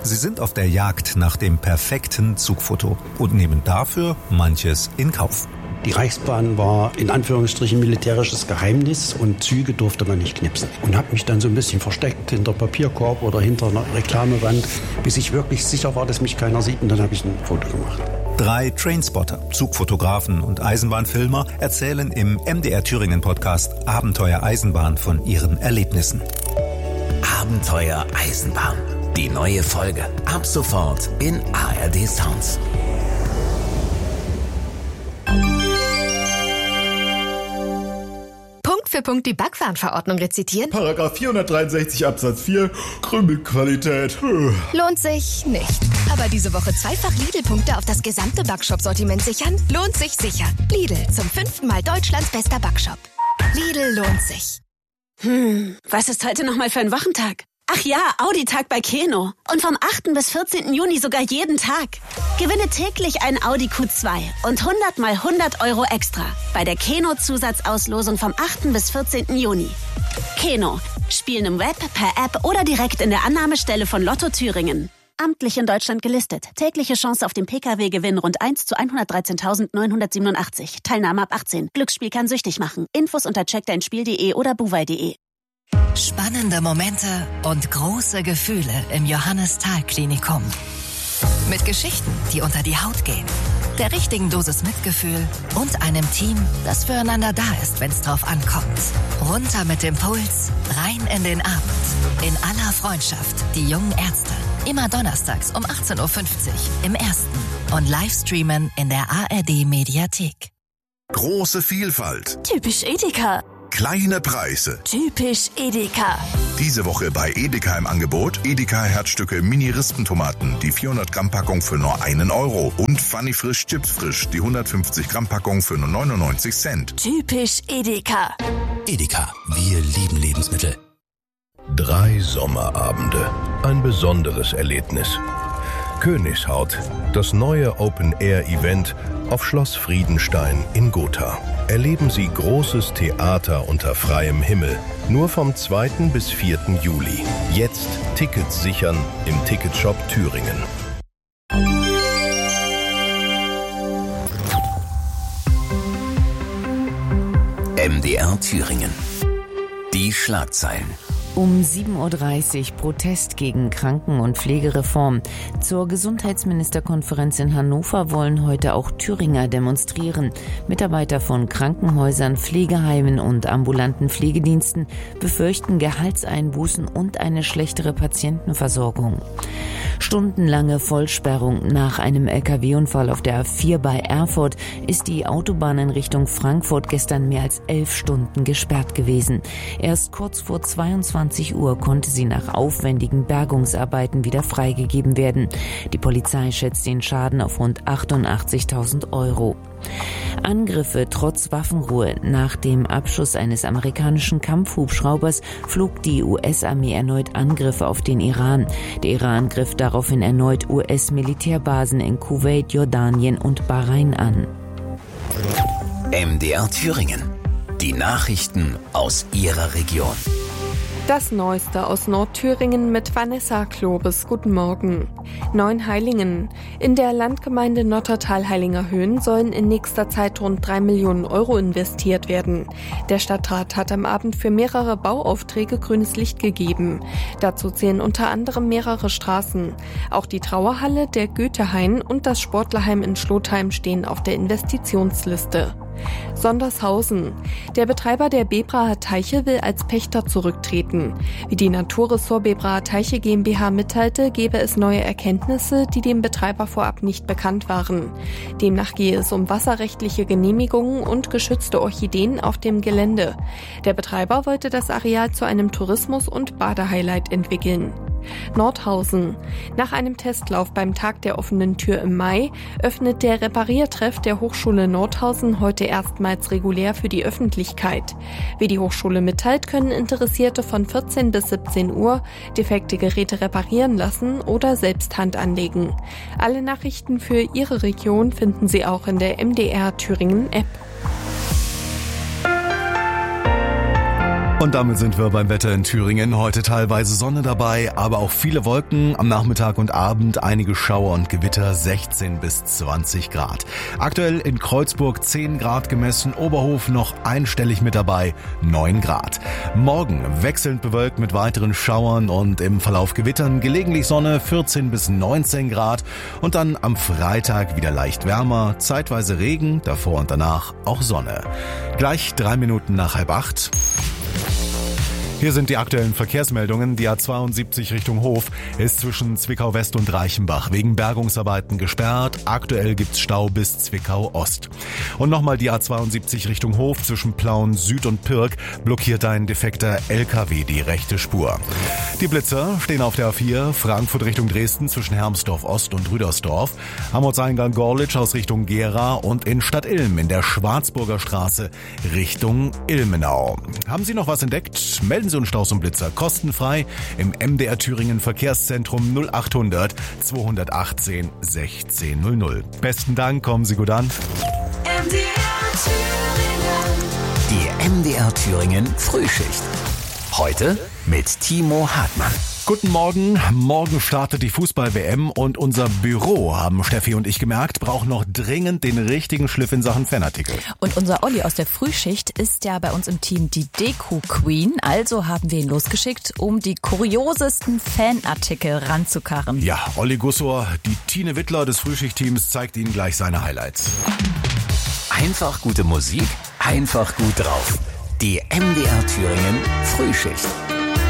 Sie sind auf der Jagd nach dem perfekten Zugfoto und nehmen dafür manches in Kauf. Die Reichsbahn war in Anführungsstrichen militärisches Geheimnis und Züge durfte man nicht knipsen. Und habe mich dann so ein bisschen versteckt hinter Papierkorb oder hinter einer Reklamewand, bis ich wirklich sicher war, dass mich keiner sieht, und dann habe ich ein Foto gemacht. 3 Trainspotter, Zugfotografen und Eisenbahnfilmer erzählen im MDR Thüringen Podcast Abenteuer Eisenbahn von ihren Erlebnissen. Abenteuer Eisenbahn. Die neue Folge ab sofort in ARD Sounds. Punkt für Punkt die Backwarenverordnung rezitieren? Paragraph 463 Absatz 4, Krümelqualität. Lohnt sich nicht. Aber diese Woche zweifach Lidl-Punkte auf das gesamte Backshop-Sortiment sichern? Lohnt sich sicher. Lidl, zum 5. Mal Deutschlands bester Backshop. Lidl lohnt sich. Was ist heute nochmal für ein Wochentag? Ach ja, Audi-Tag bei Keno. Und vom 8. bis 14. Juni sogar jeden Tag. Gewinne täglich ein Audi Q2 und 100 mal 100 € extra bei der Keno-Zusatzauslosung vom 8. bis 14. Juni. Keno. Spielen im Web, per App oder direkt in der Annahmestelle von Lotto Thüringen. Amtlich in Deutschland gelistet. Tägliche Chance auf den Pkw-Gewinn rund 1 zu 113.987. Teilnahme ab 18. Glücksspiel kann süchtig machen. Infos unter checkdeinspiel.de oder buwei.de. Spannende Momente und große Gefühle im Johannes-Thal-Klinikum. Mit Geschichten, die unter die Haut gehen, der richtigen Dosis Mitgefühl und einem Team, das füreinander da ist, wenn es drauf ankommt. Runter mit dem Puls, rein in den Abend. In aller Freundschaft, die jungen Ärzte. Immer donnerstags um 18.50 Uhr im Ersten und Livestreamen in der ARD-Mediathek. Große Vielfalt. Typisch Edeka. Kleine Preise. Typisch Edeka. Diese Woche bei Edeka im Angebot Edeka Herzstücke Mini-Rispentomaten, die 400 Gramm Packung für nur 1 € und Funny Frisch Chips Frisch, die 150 Gramm Packung für nur 99 Cent. Typisch Edeka. Edeka, wir lieben Lebensmittel. 3 Sommerabende. Ein besonderes Erlebnis. Königshaut, das neue Open-Air-Event auf Schloss Friedenstein in Gotha. Erleben Sie großes Theater unter freiem Himmel. Nur vom 2. bis 4. Juli. Jetzt Tickets sichern im Ticketshop Thüringen. MDR Thüringen. Die Schlagzeilen. Um 7.30 Uhr Protest gegen Kranken- und Pflegereform. Zur Gesundheitsministerkonferenz in Hannover wollen heute auch Thüringer demonstrieren. Mitarbeiter von Krankenhäusern, Pflegeheimen und ambulanten Pflegediensten befürchten Gehaltseinbußen und eine schlechtere Patientenversorgung. Stundenlange Vollsperrung nach einem LKW-Unfall auf der A4 bei Erfurt ist die Autobahn in Richtung Frankfurt gestern mehr als 11 Stunden gesperrt gewesen. Erst kurz vor 22 Uhr konnte sie nach aufwendigen Bergungsarbeiten wieder freigegeben werden. Die Polizei schätzt den Schaden auf rund 88.000 €. Angriffe trotz Waffenruhe. Nach dem Abschuss eines amerikanischen Kampfhubschraubers flog die US-Armee erneut Angriffe auf den Iran. Der Iran griff daraufhin erneut US-Militärbasen in Kuwait, Jordanien und Bahrain an. MDR Thüringen. Die Nachrichten aus Ihrer Region. Das Neueste aus Nordthüringen mit Vanessa Klobes. Guten Morgen. Neuenheilingen. In der Landgemeinde Nottertal-Heilinger Höhen sollen in nächster Zeit rund 3 Millionen € investiert werden. Der Stadtrat hat am Abend für mehrere Bauaufträge grünes Licht gegeben. Dazu zählen unter anderem mehrere Straßen. Auch die Trauerhalle, der Goethehain und das Sportlerheim in Schlotheim stehen auf der Investitionsliste. Sondershausen. Der Betreiber der Bebraer Teiche will als Pächter zurücktreten. Wie die Naturressort Bebraer Teiche GmbH mitteilte, gebe es neue Erkenntnisse, die dem Betreiber vorab nicht bekannt waren. Demnach gehe es um wasserrechtliche Genehmigungen und geschützte Orchideen auf dem Gelände. Der Betreiber wollte das Areal zu einem Tourismus- und Badehighlight entwickeln. Nordhausen. Nach einem Testlauf beim Tag der offenen Tür im Mai öffnet der Repariertreff der Hochschule Nordhausen heute erstmals regulär für die Öffentlichkeit. Wie die Hochschule mitteilt, können Interessierte von 14 bis 17 Uhr defekte Geräte reparieren lassen oder selbst Hand anlegen. Alle Nachrichten für Ihre Region finden Sie auch in der MDR Thüringen App. Und damit sind wir beim Wetter in Thüringen. Heute teilweise Sonne dabei, aber auch viele Wolken. Am Nachmittag und Abend einige Schauer und Gewitter, 16 bis 20 Grad. Aktuell in Kreuzburg 10 Grad gemessen, Oberhof noch einstellig mit dabei, 9 Grad. Morgen wechselnd bewölkt mit weiteren Schauern und im Verlauf Gewittern, gelegentlich Sonne, 14 bis 19 Grad. Und dann am Freitag wieder leicht wärmer, zeitweise Regen, davor und danach auch Sonne. Gleich 3 Minuten nach 7:30. Hier sind die aktuellen Verkehrsmeldungen. Die A72 Richtung Hof ist zwischen Zwickau West und Reichenbach wegen Bergungsarbeiten gesperrt. Aktuell gibt's Stau bis Zwickau Ost. Und nochmal die A72 Richtung Hof zwischen Plauen Süd und Pirk blockiert ein defekter LKW die rechte Spur. Die Blitzer stehen auf der A4 Frankfurt Richtung Dresden zwischen Hermsdorf Ost und Rüdersdorf, am Ortseingang Gorlitz aus Richtung Gera und in Stadt Ilm in der Schwarzburger Straße Richtung Ilmenau. Haben Sie noch was entdeckt? Melden Sie uns Staus und Blitzer kostenfrei im MDR Thüringen Verkehrszentrum 0800 218 1600. Besten Dank, kommen Sie gut an. Die MDR Thüringen Frühschicht. Heute mit Timo Hartmann. Guten Morgen. Morgen startet die Fußball-WM und unser Büro, haben Steffi und ich gemerkt, braucht noch dringend den richtigen Schliff in Sachen Fanartikel. Und unser Olli aus der Frühschicht ist ja bei uns im Team die Deko-Queen. Also haben wir ihn losgeschickt, um die kuriosesten Fanartikel ranzukarren. Ja, Olli Gussor, die Tine Wittler des Frühschicht-Teams, zeigt Ihnen gleich seine Highlights. Einfach gute Musik, einfach gut drauf. Die MDR Thüringen Frühschicht.